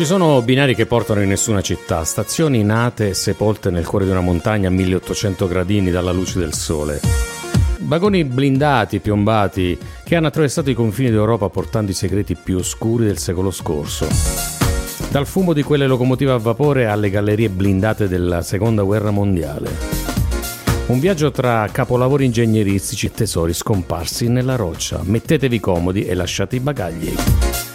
Ci sono binari che portano in nessuna città, stazioni nate e sepolte nel cuore di una montagna a 1800 gradini dalla luce del sole. Vagoni blindati, piombati, che hanno attraversato i confini d'Europa portando i segreti più oscuri del secolo scorso. Dal fumo di quelle locomotive a vapore alle gallerie blindate della Seconda Guerra Mondiale. Un viaggio tra capolavori ingegneristici e tesori scomparsi nella roccia. Mettetevi comodi e lasciate i bagagli.